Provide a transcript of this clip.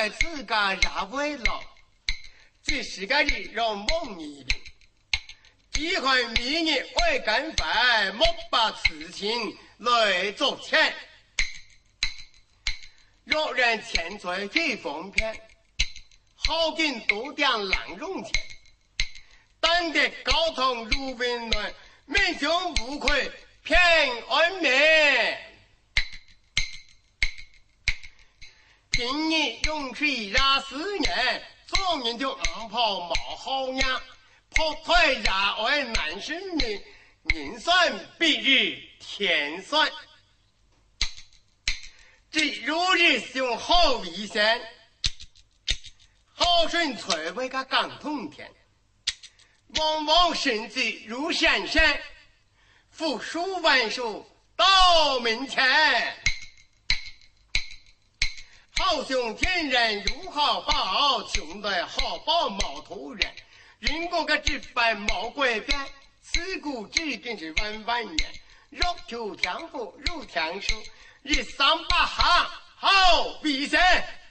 来自个热为老，这是个日让梦一定。机会明日为干饭，莫把此情来做钱。若人千岁最奉骗，好景多点浪用钱。当得高堂如温暖，民众无愧平安眠。今日用水热4年，状元就暗炮冒好娘。破腿热为难生命，人算比日天算。这如日兄好危险，好顺翠为个港通天。往往身子如闪闪，复数万数到门前。好兄天人如好报，穷的好报毛头人。人工个只办毛怪变，自古至今是万万年。肉求天赋如天书，日3把行好比神。